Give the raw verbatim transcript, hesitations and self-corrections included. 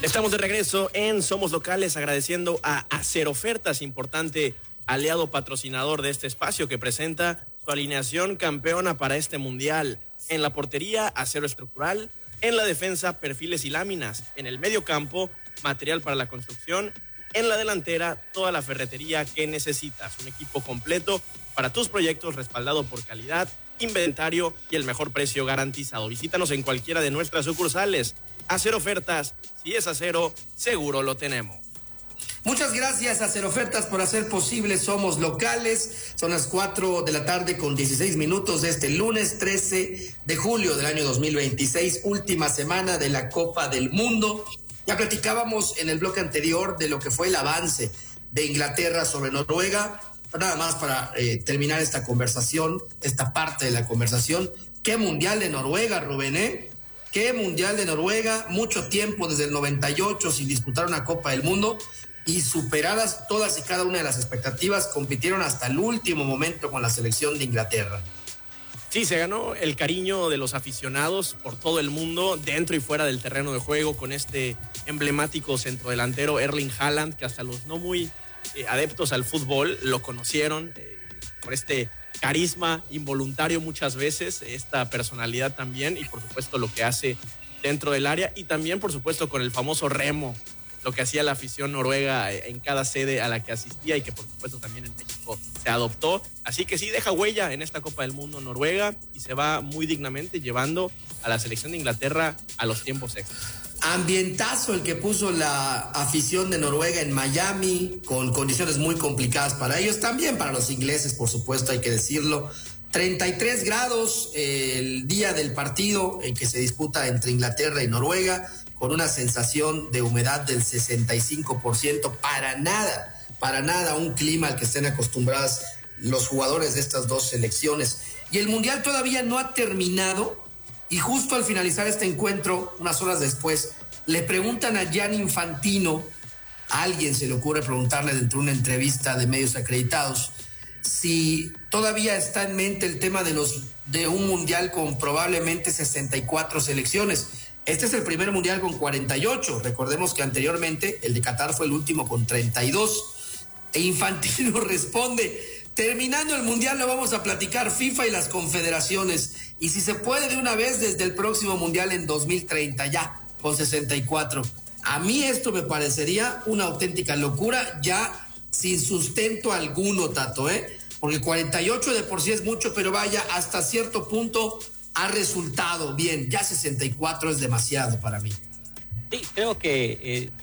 Estamos de regreso en Somos Locales, agradeciendo a Acerofertas, importante aliado patrocinador de este espacio que presenta su alineación campeona para este mundial. En la portería, acero estructural; en la defensa, perfiles y láminas; en el medio campo, material para la construcción; en la delantera, toda la ferretería que necesitas. Un equipo completo para tus proyectos, respaldado por calidad, inventario y el mejor precio garantizado. Visítanos en cualquiera de nuestras sucursales. Acerofertas, si es acero, seguro lo tenemos. Muchas gracias a Acerofertas por hacer posible Somos Locales. Son las cuatro de la tarde con dieciséis minutos de este lunes trece de julio del año dos mil veintiséis, última semana de la Copa del Mundo. Ya platicábamos en el bloque anterior de lo que fue el avance de Inglaterra sobre Noruega. Nada más para eh, terminar esta conversación, esta parte de la conversación. ¿Qué mundial de Noruega, Rubén, eh? ¿Qué mundial de Noruega? Mucho tiempo, desde el noventa y ocho, sin disputar una Copa del Mundo, y superadas todas y cada una de las expectativas, compitieron hasta el último momento con la selección de Inglaterra. Sí, se ganó el cariño de los aficionados por todo el mundo, dentro y fuera del terreno de juego, con este emblemático centrodelantero Erling Haaland, que hasta los no muy eh, adeptos al fútbol lo conocieron eh, por este carisma involuntario muchas veces, esta personalidad también, y por supuesto lo que hace dentro del área, y también por supuesto con el famoso remo, lo que hacía la afición noruega en cada sede a la que asistía, y que por supuesto también en México se adoptó. Así que sí, deja huella en esta Copa del Mundo Noruega, y se va muy dignamente llevando a la selección de Inglaterra a los tiempos extras. Ambientazo el que puso la afición de Noruega en Miami, con condiciones muy complicadas para ellos, también para los ingleses, por supuesto, hay que decirlo. treinta y tres grados eh, el día del partido en que se disputa entre Inglaterra y Noruega, con una sensación de humedad del sesenta y cinco por ciento, para nada, para nada un clima al que estén acostumbrados los jugadores de estas dos selecciones. Y el Mundial todavía no ha terminado, y justo al finalizar este encuentro, unas horas después, le preguntan a Gianni Infantino, a alguien se le ocurre preguntarle dentro de una entrevista de medios acreditados, si todavía está en mente el tema de, los, de un Mundial con probablemente sesenta y cuatro selecciones. Este es el primer mundial con cuarenta y ocho. Recordemos que anteriormente el de Qatar fue el último con treinta y dos. E Infantino responde: terminando el mundial lo vamos a platicar FIFA y las confederaciones. Y si se puede de una vez desde el próximo mundial en dos mil treinta, ya con sesenta y cuatro. A mí esto me parecería una auténtica locura, ya sin sustento alguno, Tato, ¿eh? Porque cuarenta y ocho de por sí es mucho, pero vaya, hasta cierto punto ha resultado bien. Ya sesenta y cuatro es demasiado para mí. Sí, creo que eh,